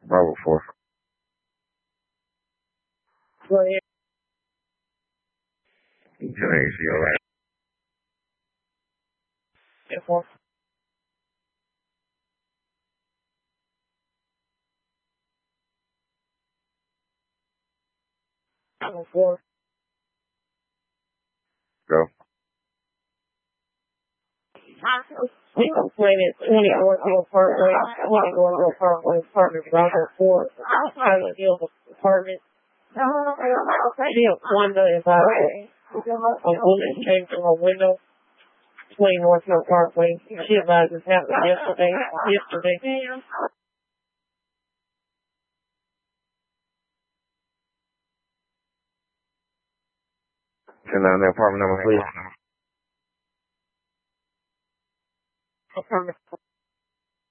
Bravo 4. Go ahead. Thanks, you all right? Yeah, 4. Bravo 4. Go. We completed 24 Parkway, 24 Parkway, apartment Bravo 4. Outside of the deal with the apartment. Deal $1 million. A woman came from a window, 20 Northfield Parkway. She advised this happened yesterday. Send down the apartment number, please. Apartment